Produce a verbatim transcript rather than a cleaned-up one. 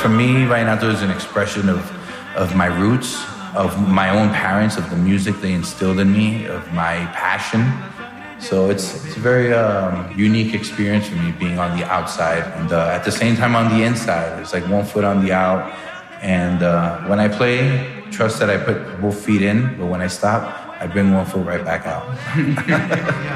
for me, Vallenato is an expression of, of my roots, of my own parents, of the music they instilled in me, of my passion. So it's, it's a very um, unique experience for me being on the outside and uh, at the same time on the inside. It's like one foot on the out. And uh, when I play, trust that I put both feet in, but when I stop, I bring one foot right back out.